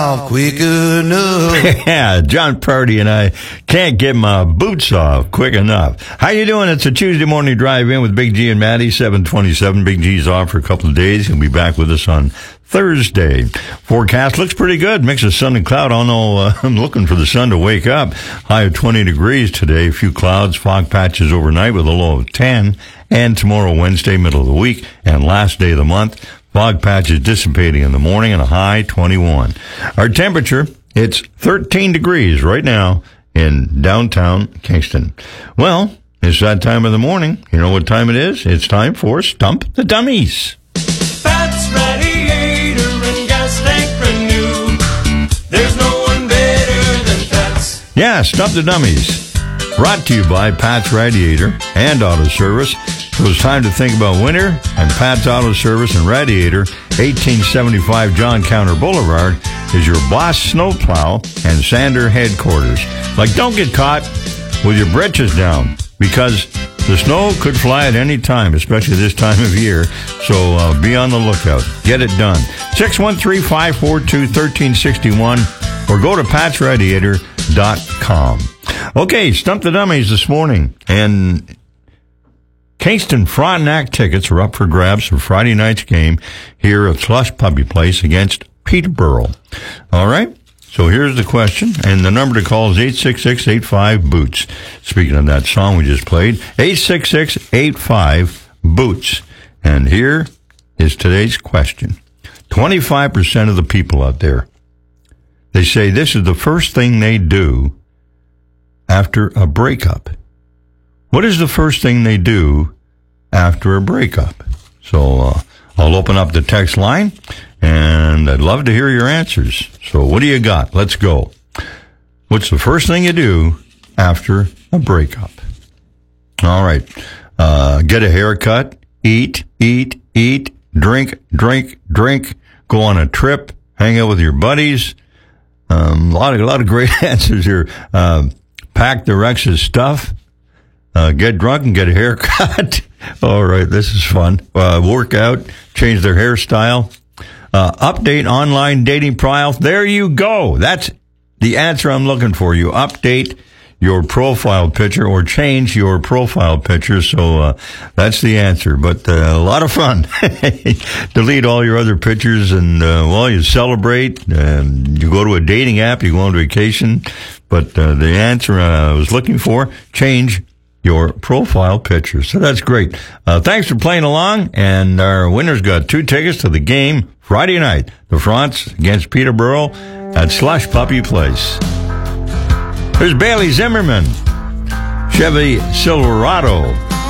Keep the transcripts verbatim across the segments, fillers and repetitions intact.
quick enough. Yeah, John Party and I can't get my boots off quick enough. How you doing? It's a Tuesday morning drive-in with Big G and Maddie, seven twenty-seven. Big G's off for a couple of days. He'll be back with us on Thursday. Forecast looks pretty good. Mix of sun and cloud. I know uh, I'm looking for the sun to wake up. High of twenty degrees today. A few clouds, fog patches overnight with a low of ten. And tomorrow, Wednesday, middle of the week, and last day of the month, fog patches dissipating in the morning and a high twenty-one. Our temperature, it's thirteen degrees right now in downtown Kingston. Well, it's that time of the morning. You know what time it is? It's time for Stump the Dummies. Pat's Radiator and Gas Tank Renew. There's no one better than Pat's. Yeah, Stump the Dummies. Brought to you by Pat's Radiator and Auto Service. It was time to think about winter, and Pat's Auto Service and Radiator, eighteen seventy-five John Counter Boulevard, is your Boss snowplow and sander headquarters. Like, don't get caught with your britches down, because the snow could fly at any time, especially this time of year. So uh, be on the lookout. Get it done. six one three, five four two, one three six one or go to pats radiator dot com. Okay, Stump the Dummies this morning. And Kingston Frontenac tickets are up for grabs for Friday night's game here at Slush Puppy Place against Peterborough. All right? So here's the question, and the number to call is eight six six, eight five, boots. Speaking of that song we just played, eight six six, eight five, boots. And here is today's question. twenty-five percent of the people out there, they say this is the first thing they do after a breakup. What is the first thing they do after a breakup? So uh, I'll open up the text line, and I'd love to hear your answers. So what do you got? Let's go. What's the first thing you do after a breakup? All right. Uh, get a haircut, eat, eat, eat, drink, drink, drink, go on a trip, hang out with your buddies. Um, a lot of, a lot of great answers here. Uh, pack the Rex's stuff. Uh, get drunk and get a haircut. All right, this is fun. Uh, work out, change their hairstyle. Uh, update online dating profile. There you go. That's the answer I'm looking for. You update your profile picture or change your profile picture. So uh, that's the answer. But uh, a lot of fun. Delete all your other pictures and, uh, well, you celebrate. Um, you go to a dating app. You go on vacation. But uh, the answer I was looking for, change your profile picture. So that's great. Uh, thanks for playing along. And our winner's got two tickets to the game Friday night. The Fronts against Peterborough at Slush Puppy Place. There's Bailey Zimmerman. Chevy Silverado.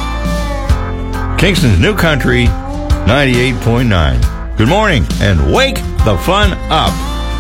Kingston's New Country, ninety-eight point nine. Good morning and wake the fun up.